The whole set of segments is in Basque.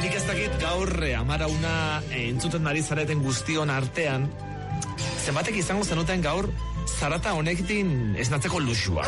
Nik ez dakit gaur Amarauna entzuten ari zareten guztion artean, zenbatek izango zenuten gaur zarata honekin esnatzeko luxua.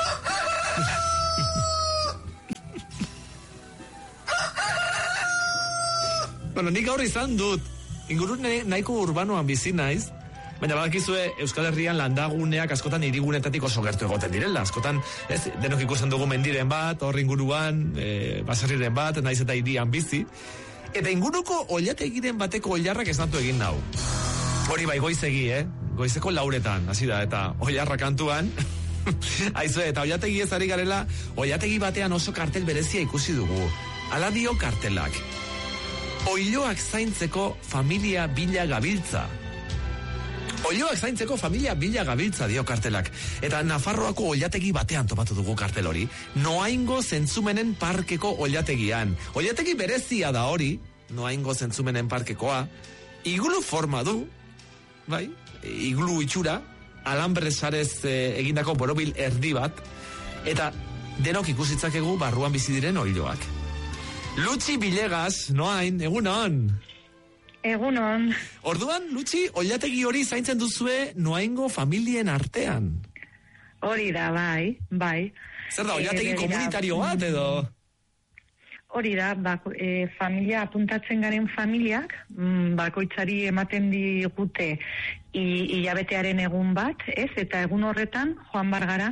Bueno, nik gaur izan dut, ingurune nahiko urbanoan bizi naiz, baina badakizue Euskal Herrian landaguneak askotan hirigunetatik oso gertu egoten direla. Askotan, ez, denok ikusten dugu mendiren bat, hor inguruan, baserriren bat, naiz eta hirian bizi. Eta inguruko oilategiren bateko oilarrak esnatu egin nau. Hori bai, goizegi, goizeko 4:00 hasi da, eta oilarra kantuan. Aizue, eta oilategi ez ari garela, oilategi batean oso kartel berezia ikusi dugu. Hala dio kartelak. Oiloak zaintzeko familia bila gabiltza. Oiloak zaintzeko familia bila gabiltza dio kartelak. Eta Nafarroako oilategi batean topatu dugu kartel hori. Noaingo Zentzumenen parkeko oilategian. Oilategi berezia da hori, Noaingo Zentzumenen parkekoa. Iglu forma du, bai, iglu itxura, alambre sarez egindako borobil erdi bat, eta denok ikusitzakegu barruan bizi diren oiloak. Lutxi Bilegas, Noain, egunon. Egunon. Orduan, Lutxi, oilategi hori zaintzen duzue Noaingo familien artean. Hori da, bai. Zer da, oilategi komunitario bat edo? Hori da, familia apuntatzen garen familiak, bakoitzari ematen digute hilabetearen egun bat, ez? Eta egun horretan, joan bargara,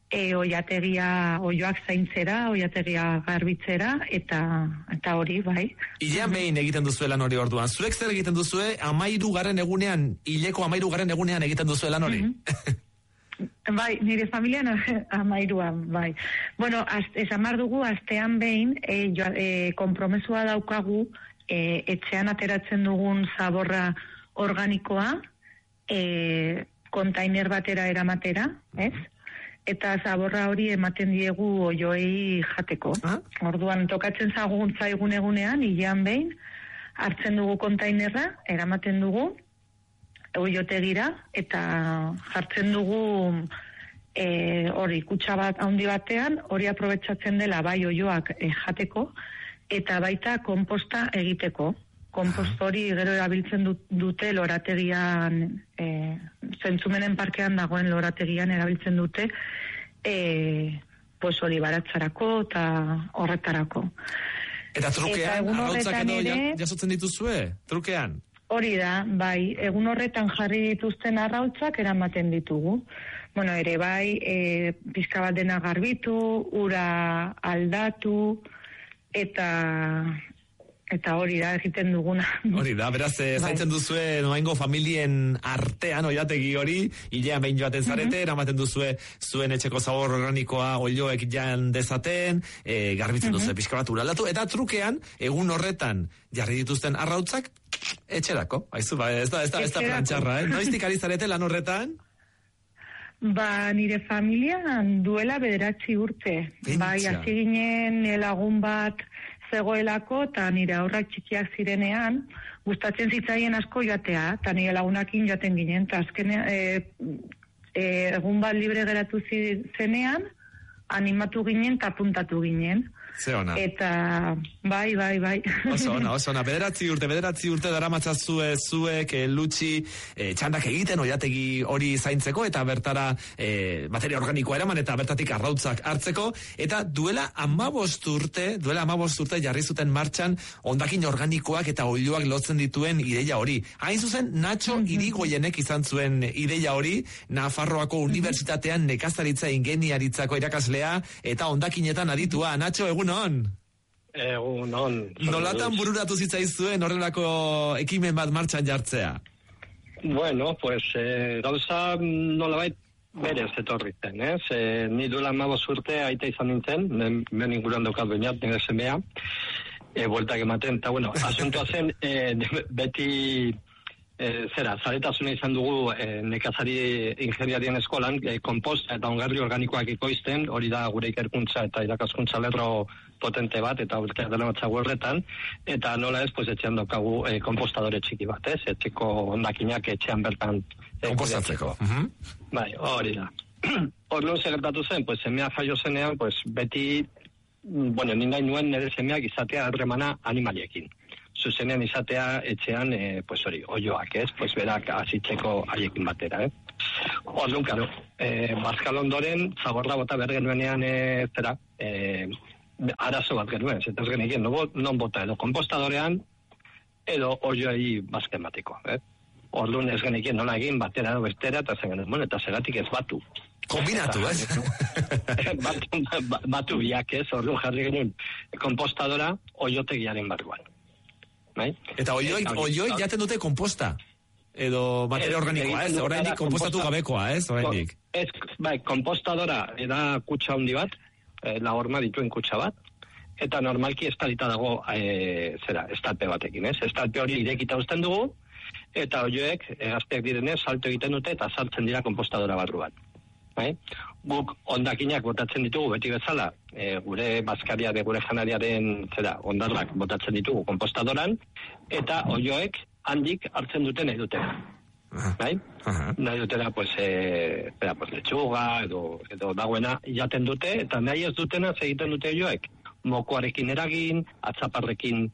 oioak zaintzera, oilategia garbitzera, eta hori, bai. Hilean behin egiten duzue lan hori orduan. Zuek zer egiten duzue, 13. egunean, hileko 13. egunean egiten duzue lan hori? Bai, nire familian 13an, bai. Bueno, esan behar dugu, astean behin, konpromesua daukagu, etxean ateratzen dugun zaborra organikoa, kontainer batera eramatera, ez? Eta zaborra hori ematen diegu oioei jateko. Orduan, tokatzen zaigun egunean, hilean behin, hartzen dugu kontainerra, eramaten dugu, oiotegira, eta jartzen dugu hori kutsa bat handi batean, hori aprobetxatzen dela bai oioak jateko, eta baita konposta egiteko. Kompost hori gero erabiltzen dute lorategian, Zentzumenen parkean dagoen lorategian erabiltzen dute, pues hori baratzarako eta horretarako. Eta trukean, arrautzak edo jasotzen dituzue, trukean? Hori da, bai, egun horretan jarri dituzten arrautzak eramaten ditugu. Bueno, ere bai, pizka bat dena garbitu, ura aldatu, eta hori da egiten duguna. Hori da, beraz, zaintzen duzue Noaingo familien artean oilategi hori, hilean behin joaten zarete, eramaten duzue zuen etxeko zabor organikoa oiloek jan dezaten, garbitzen duzue pixka bat uraldatu, eta trukean, egun horretan jarri dituzten arrautzak, etxerako. Aizu, ez da plantxarra, Noiztik ari zarete lan horretan? Nire familian duela 9 urte. Bai, hasi ginen lagun bat zegoelako, eta nire aurrak txikiak zirenean, gustatzen zitzaien asko joatea, eta nire lagunakin joaten ginen, eta azken egun bat libre geratu zenean, animatu ginen eta apuntatu ginen. Ze ona. Eta bai. Oso ona. Bederatzi urte daramatzazue zuek, Lutxi, txandak egiten oilategi hori zaintzeko, eta bertara materia organikoa eraman, eta bertatik arrautzak hartzeko, eta duela 15 urte jarri zuten martxan hondakin organikoak eta oiloak lotzen dituen ideia hori. Hain zuzen, Nacho Irigoyenek izan zuen ideia hori, Nafarroako Unibertsitatean nekazaritza ingeniaritzako irakaslea, eta hondakinetan aditua. Nacho, egunon. Nolatan bururatu zitzaizuen horrelako ekimen bat martxan jartzea? Bueno, pues gauza nolabait berez etorri zen, ni duela 15 urte aita izan nintzen, ben inguruan daukat bainat, nire semea, bueltak ematen, eta bueno, asuntua zen, beti zaretasuna izan dugu nekazari ingeniarien eskolan, kompost eta ongarri organikoak ekoizten, hori da gure ikerkuntza eta irakaskuntza lerro potente bat, eta urteak dela matzago horretan, eta nola ez, pues etxean daukagu kompostadore txiki bat, etxeko hondakinak etxean bertan kompostatzeko. Bai, hori da. Orduan gertatu zen, pues semea jaio zenean, pues beti, bueno, nindai nuen nire semeak izatea harremana animaliekin. zuzenean izatea etxean, pues hori, oioak, ez? Pues berak azitzeko haiekin batera, Orduan, karo, bazkal ondoren, zaborra bota bergenuenean, arazo bat genuen, zetaz genekien, non bota, edo kompostadorean, edo oioei bazken bateko, Orduan ez genekien nola egin batera edo bestera, eta zen genuen, eta zeratik ez batu. Kombinatu, ez? Batu biak, ez? Orduan jarri genuen kompostadora oiotegiaren barruan. Bai? Eta oioik jaten dute komposta? Edo materia organikoa, ez? Horrendik konpostatu gabekoa, ez? Horrendik. Bai, kompostadora da kutsa handi bat, la horma dituen kutsa bat, eta normalki estalita dago estalpe batekin, ez? Estalpe hori irekita uzten dugu, eta oioek, gazteak direnez, salto egiten dute eta sartzen dira kompostadora barruan. Bai? Guk ondakinak botatzen ditugu beti bezala, gure bazkaria de gure janariaren ondarrak botatzen ditugu kompostadoran, eta oioek handik hartzen duten nahi dutena. Bai? Nahi dutena, pues lechuga, edo dagoena jaten dute, eta nahi ez dutena egiten dute oioek. Mokoarekin eragin, atzaparrekin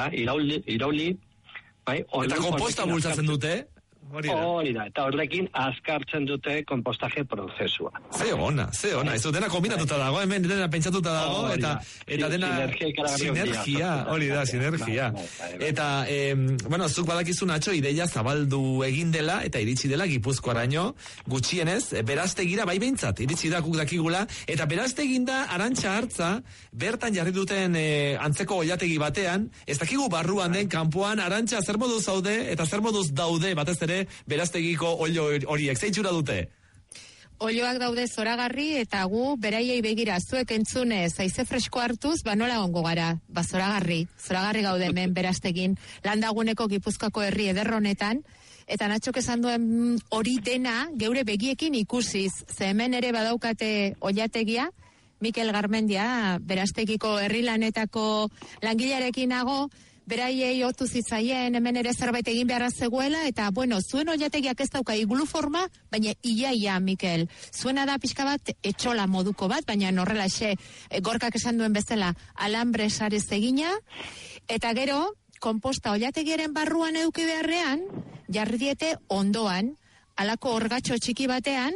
irauli, bai? Eta komposta bultzatzen dute? Hori da, eta horrekin azkartzen dute kompostaje prozesua. Ze ona, ez dena kombinatuta dago, hemen dena pentsatuta dago, eta dena sinergia, hori da, sinergia. Eta, zuk badakizu Nacho, ideia zabaldu egin dela, eta iritsi dela Gipuzkoaraino, gutxienez, Beraztegira bai behintzat, iritsi da guk dakigula, eta Beraztegin da Arantxa Hartza, bertan jarri duten antzeko oilategi batean, ez dakigu barruan den kanpoan, Arantxa zer moduz zaude, eta zer moduz daude, batez ere, Beraztegiko oilo horiek, zeitxura dute? Oioak daude zoragarri eta gu beraiei begira zuek entzunez haize fresko hartuz, nola gongo gara, zoragarri gaude hemen Beraztegin, landaguneko Gipuzkoako herri ederronetan, eta Natxok esan duen hori dena geure begiekin ikusiz, ze hemen ere badaukate oilategia, Mikel Garmendia, Beraztegiko herri lanetako langilearekin nago, beraiei otu zitzaien, hemen ere zerbait egin beharra zegoela, eta, zuen oilategiak ez dauka iglu forma, baina iaia, Mikel. Zuena da pixka bat etxola moduko bat, baina horrela gorkak esan duen bezala alambre sarez egina, eta gero, komposta oilategiaren barruan eduki beharrean, jarri diete ondoan, halako orgatxo txiki batean,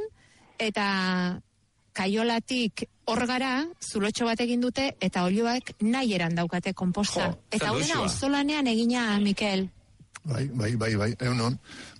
eta kaiolatik orgara, zulotxo bat egin dute, eta olioak nahi eran daukate komposta. Eta horrena osolanean egina, Mikel. Bai, egunon.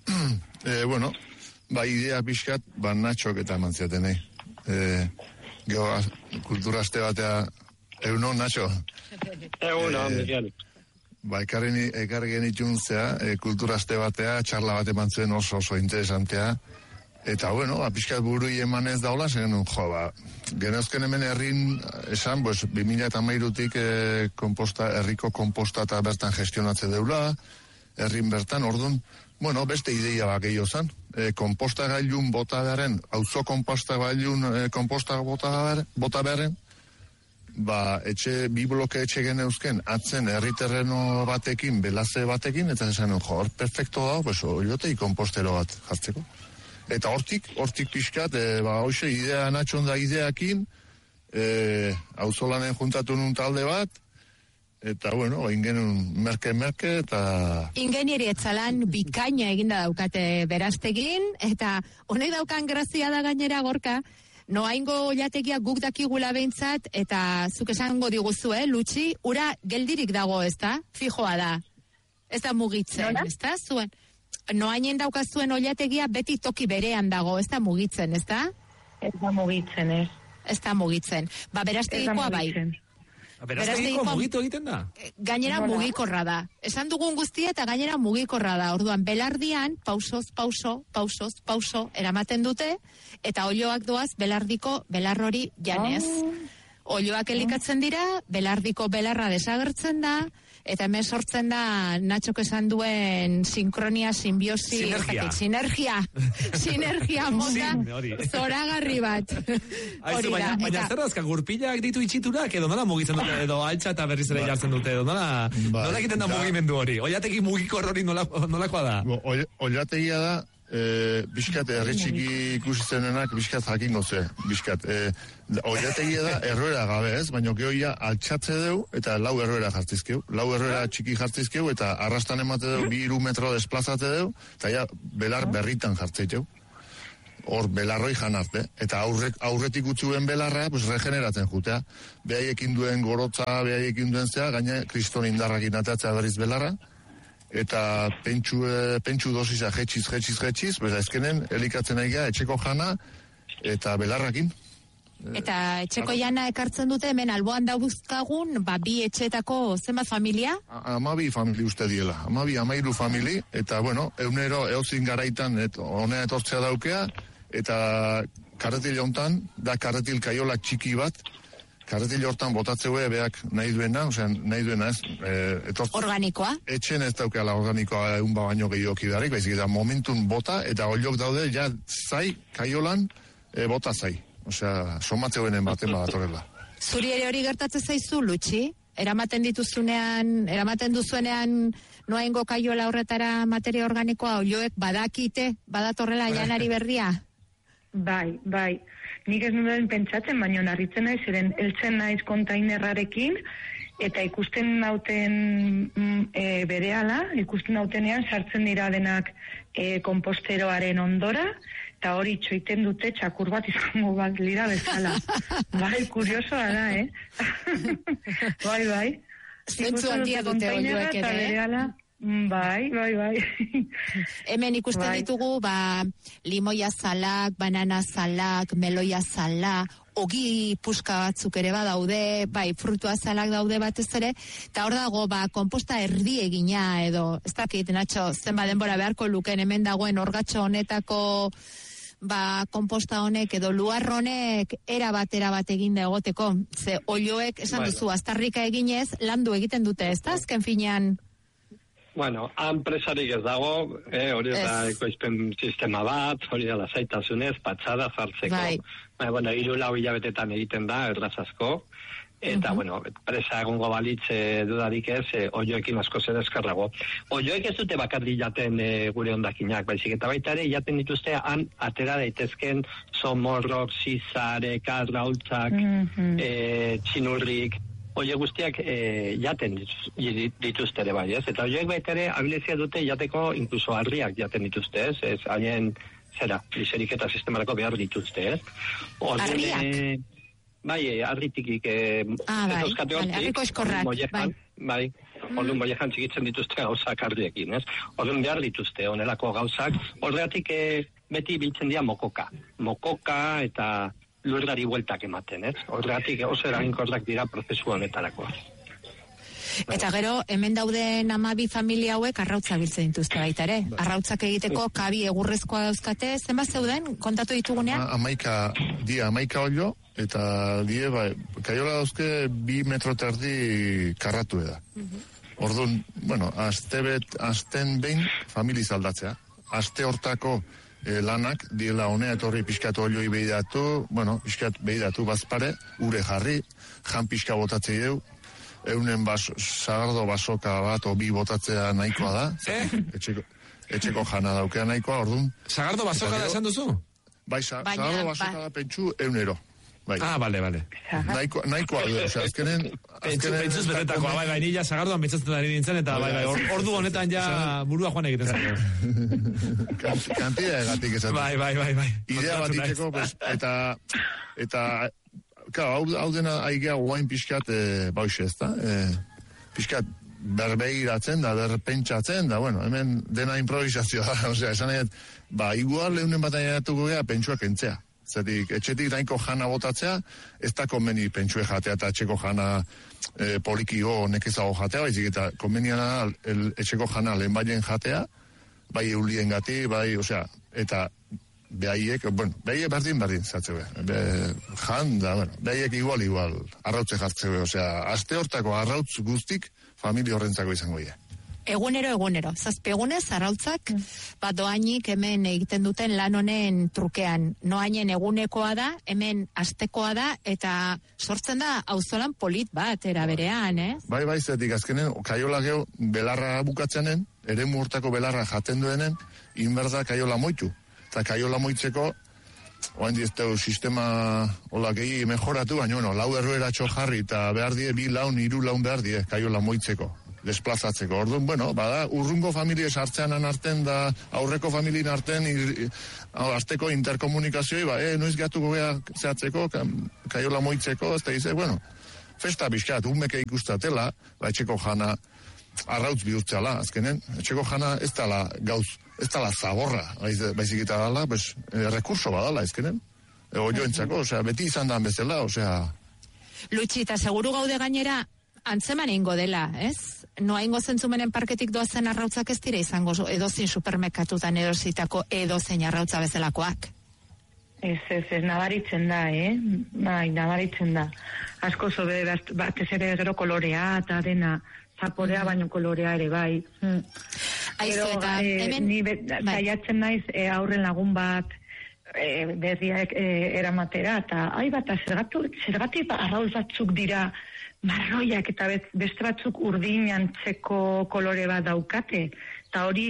Idea pixkat, Natxok eta mantziaten, Gero, kulturazte batea, egunon, Natxo? Egunon, Mikel. Ekarri genitun kulturazte batea, txarla bat eman zuen oso interesantea, eta, pixkat burui emanez daula, genezken hemen herrin esan, 2013-tik herriko komposta eta bertan gestionatze deula, herrin bertan, orduan, beste ideia bak gehiago zan, komposta gailun bota beharren, auzo komposta gailun komposta bota beharren, bi bloke etxe geneuzken, atzen herriterreno batekin, belaze batekin, eta esan, hor perfecto da, oiotei kompostero bat jartzeko. Eta hortik pixkat, hoxe idea Natxon da ideakin, auzolanen juntatu nun talde bat, eta, ingen merke, eta... Ingenieri etzalan bikaina eginda daukate Beraztegin, eta honek daukan grazia da gainera gorka, noaingo oilategia guk dakigula behintzat, eta zuk esango diguzu, Lutxi, ura geldirik dago, ez da? Fijoa da. Ez da mugitzen, ez da? Zuen... Noainen daukazuen oilategia beti toki berean dago, ez da mugitzen, ez da? Ez da mugitzen, ez. Ez da mugitzen. Beraztegikoa bai. Beraztegikoa mugitu egiten da? Gainera mugikorra da. Esan dugun guztia eta gainera mugikorra da. Orduan, belardian, pausoz, pauso, eramaten dute, eta olioak doaz belardiko belarrori janez. Olioak elikatzen dira, belardiko belarra desagertzen da, eta hemen sortzen da Natxok esan duen sinkronia, simbiosi, sinergia mota, zoragarri bat. Baina zer dazka, gurpilak ditu itxiturak, edo nola mugitzen dute, edo altxa eta berriz ere jartzen dute, edo nola egiten da mugimendu hori? Oilategi mugikor hori nolakoa da? Oilategia da, Biskat, herri txiki ikusi zenenak, biskat jakingo ze, biskat. Oiategia da, erroera gabe ez, baina gehoia altxatze deu, eta lau erroera jartzizkeu. Lau erroera txiki jartzizkeu, eta arrastan emate deu, 2 metro desplazate deu, eta ja, belar berritan jartzeiteu. Hor, belarroi jan arte. Eta aurretik utzuen belarra, pues, regeneratzen jutea. Behaiekin duen gorotza, behaiekin duen zea, gaina kriston indarrakin atatzea berriz belarra. Eta pentsu dosisa jetxiz, bera ezkenen elikatzen aiga etxeko jana eta belarrakin. Eta etxeko jana ekartzen dute, hemen alboan dauzkagun, bi etxetako zenbat familia? 12 famili uste diela, 13 famili, eta bueno, egunero eozin garaitan honea etortzea daukea, eta karretil hontan, da karretil kaiola txiki bat, karretil hortan botatzeue beak nahi duena ez, organikoa? Etxen ez daukela organikoa egun baino gehioki darik, baizik eta momentun bota, eta oliok daude, ja zai, kaiolan, bota zai. Osea, somatzeuen baten badatorela. Zuri ere hori gertatzen zaizu, Lutxi? Eramaten duzuenean noaingo kaiola horretara materia organikoa, olioek badakite, badatorrela janari berria? Bai. Nik ez nuen pentsatzen, baina narritzen naiz, eren eltzen naiz kontainerrarekin, eta ikusten nauten berehala, ikusten nautenean sartzen dira denak komposteroaren ondora, eta hori txoiten dute txakur bat izango bat lira bezala. Bai, kuriosoa da, Bai. Zentzu handia dute olioek ere, Bai. Hemen ikusten ditugu, limoia zalak, banana zalak, meloia zala, ogi puska batzuk ere badaude, frutua zalak daude batez ere, eta hor dago, komposta erdi egina edo, ez dakit, Nacho, zenba denbora beharko luken hemen dagoen orgatxo honetako komposta honek edo luar honek erabat egin da egoteko. Ze olioek, esan duzu, aztarrika eginez, landu egiten dute, ez da, azken finean? Bueno, enpresarik ez dago, hori da ekoizpen sistema bat, hori da lasaitasunez, patxada jartzeko. Bueno, 3-4 hilabetetan egiten da, erraz asko. Eta, bueno, presa egongo balitze dudarik ez, olioekin asko zer eskarrago. Olioek ez dute bakarri jaten gure ondakinak, baizik eta baita ere, jaten dituzte han atera daitezken somorrok, zizarek, arraultzak, txinurrik, oie guztiak jaten dituzte ere bai, ez? Eta oioek baita ere abilezia dute jateko inkluso harriak jaten dituzte, ez? Haien, liserik eta sistemarako behar dituzte, ez? Harriak? Bai, harritikik harriko eskorrak, bai. Orduan boiejan txikitzen dituzte gauzak harriekin, ez? Orduan behar dituzte onelako gauzak, horregatik beti biltzen dira mokoka eta lurrari bueltak ematen, ez? Horregatik oso eraginkorrak dira prozesu honetarako. Eta gero, hemen dauden 12 familia hauek arrautza biltzen dituzte baita ere. Arrautzak egiteko kabi egurrezkoa dauzkate, zenbat zeuden, kontatu ditugunean? 11 olio, eta kaiola dauzke 2 metro terdi karratu eda. Orduan, bueno, azten behin familiz aldatzea. Aste hortako lanak, diela honea etorri pixkat olioi behidatu, bueno, pixkat behidatu bazpare, ure jarri, jan pixka botatzei deu, eunen sagardo basoka bat obi botatzea nahikoa da. Etxeko jana daukea nahikoa, orduan. Sagardo basoka da esan duzu? Bai, sagardo basoka da pentsu eunero. Bai. Bale. Nahikoa du, osea, azkenen... Pentsuz betetakoa, bai, nila sagardoan pentsatzen ari nintzen, eta ordu honetan ja burua joan egiten zen. Kantida egatik esaten. Bai. Idea bat itxeko, eta hau dena aigea guain pixkat, bauxe ez da, pixkat berbegiratzen da, berpentsatzen da, bueno, hemen dena improvisazioa da, osea, esan eget, igual leunen bat aiatuko gea pentsuak entzea. Zetik, etxetik nahiko jana botatzea, ez da konbeni pentsue jatea eta etxeko jana polikio nekezago jatea, baizik eta konbeniana etxeko jana lehenbaien jatea, bai eulien gati, bai, osea, eta behaiek berdin zatze jan, da, bueno, behaiek igual, arrautze jartze osea, aste hortako arrautz guztik familia horrentzako izango dira. Egunero. Zazpegunez, arrautzak, doainik hemen egiten duten lan honen trukean. Noainen egunekoa da, hemen astekoa da, eta sortzen da auzolan polit bat, era berean, eh? Bai, zetik azkenen, kaiola geho, belarra bukatzenen, eremu hortako belarra jaten duenen, inberda kaiola moitu. Eta kaiola moitzeko, oain dizteu sistema hola gehi mejoratu, baina bueno, lau errueratxo jarri, eta behar die, 2 laun, 3 laun behar die, kaiola moitzeko, desplazatzeko. Orduan, bueno, bada, urrungo familie sartzean anarten, da aurreko familien arten, azteko interkomunikazioa, noiz gatuko geha zehatzeko, kaiola moitzeko, ez da dize, bueno, festa bizkat, umeke ikustatela, etxeko jana, arrautz bihurtzala, azkenen, etxeko jana ez dala gauz, ez dala zaborra, baizik eta dala, rekurso badala, azkenen, oioentzako, osea, beti izan dan bezala, osea... Lutxi, eta seguru gaude gainera, antzeman ingo dela, ez? Noa ingo zentzumenen parketik doazen arrautzak ez dira izango edozin supermerkatutan edozitako edozein arrautza bezalakoak. Ez, nabaritzen da, Bai, nabaritzen da. Asko zobe, batez ere gero kolorea, eta dena, zaporea baino kolorea ere, bai. Aizu, eta hemen... Ni zaiatzen naiz aurren lagun bat, berriak eramatera, eta zergatik arrauz batzuk dira marroiak, eta beste batzuk urdin antzeko kolore bat daukate, eta hori...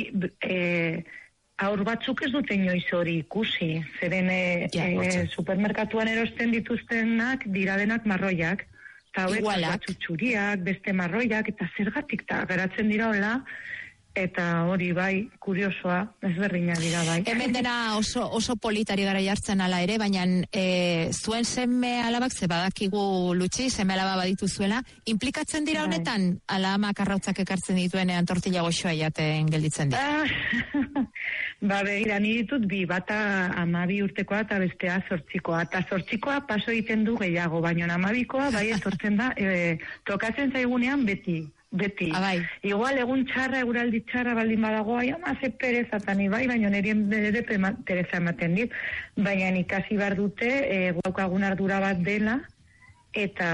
Aur batzuk ez dute inoiz hori ikusi, zeren supermerkatuan erosten dituztenak dira denak marroiak, eta hauek batzuk txuriak, beste marroiak, eta zergatik, eta geratzen dira hola, eta hori bai, kuriosoa, ezberdina dira bai. Hemen dena oso politari gara jartzen ala ere, baina zuen seme alabak, ze badakigu Lutxi, seme alaba baditu zuela, implikatzen dira honetan, ala amak arrautzak ekartzen dituenean tortilla goxoa jaten gelditzen dira? Begira, ni ditut bi, bata 12 urtekoa eta bestea 8koa. Eta 8koa paso egiten du gehiago, baina 12koa bai etortzen da, tokatzen zaigunean beti. Bai. Igual egun txarra, eguraldi txarra baldin badago, ze pereza tani bai, baina nerien bere pereza ematen dit. Baina ikasi behar dute, guaukagun ardura bat dela, eta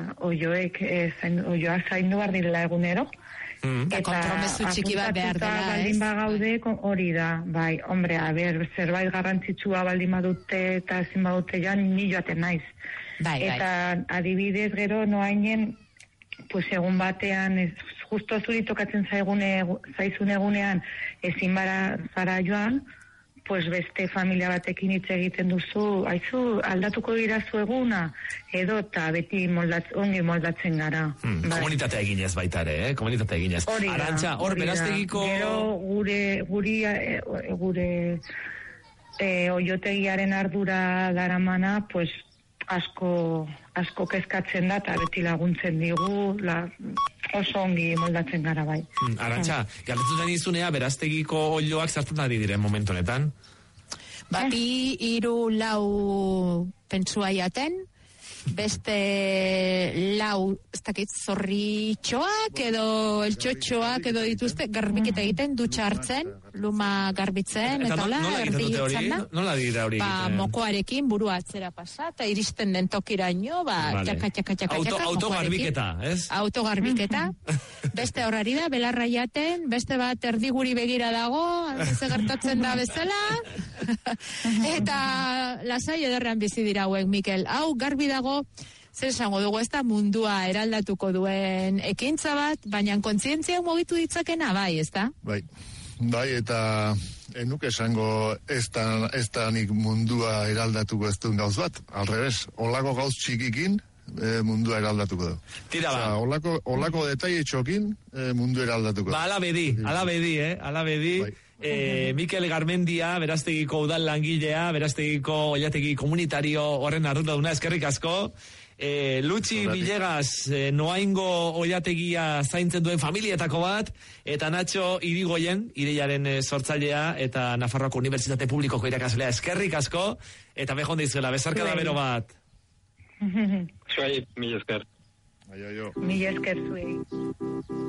oioak zaindu behar direla egunero. Eta kompromesu txiki bat behar dela, baldin bagaude, hori da, bai, hombre, zerbait garrantzitsua baldin badute, eta ezin badute joan, ni joaten naiz. Eta adibidez gero noainen, pues egun batean, justo zuri tokatzen zaizun egunean, ezin zara joan, pues beste familia batekin hitz egiten duzu, aizu, aldatuko dirazu eguna, edo eta beti ongi moldatzen gara. Komunitatea eginez baita ere, komunitatea eginez. Arantxa, hor, beraztegiko... Gero gure oiotegiaren ardura daramana, pues asko kezkatzen da, eta beti laguntzen digu, oso ongi moldatzen gara bai. Arantxa, galdetzen izunea, beraztegiko oioak zertan ari diren momentu honetan? 2, 3, 4 pentsua jaten, beste 4, ez dakit, zorritxoak edo eltxotxoak edo dituzte, garbiketa egiten, dutxa hartzen, luma garbitzen, eta erdi hitzan da. Nola dira hori egiten? Mokoarekin, burua atzera pasa, eta iristen den tokiraino, txaka. Autogarbiketa, ez? Autogarbiketa. Beste horrari da, belarra jaten, beste bat erdiguri begira dago, ze gertatzen da bezala, eta lasai ederrean bizi dira hauek, Mikel. Hau, garbi dago, zer esango dugu, ez da mundua eraldatuko duen ekintza bat, baina kontzientzia mugitu ditzakena, bai, ez da? Bai, eta enuk esango ez da nik mundua eraldatuko ez duen gauz bat, al revés, olako gauz txikikin mundua eraldatuko du. Tira ba. Olako detaile txokin mundu eraldatuko du. Ba, ala bedi. Mikel Garmendia, beraztegiko udal langilea, beraztegiko oilategi komunitario horren arduraduna, eskerrik asko. Lutxi Villegas, Noaingo oilategia zaintzen duen familietako bat, eta Nacho Irigoyen, Ireiaren sortzailea, eta Nafarroako Unibertsitate Publikoko irakaslea, eskerrik asko, eta behonde izuela, bezarka da bero bat. Zuei, mila esker. Mila esker zuei.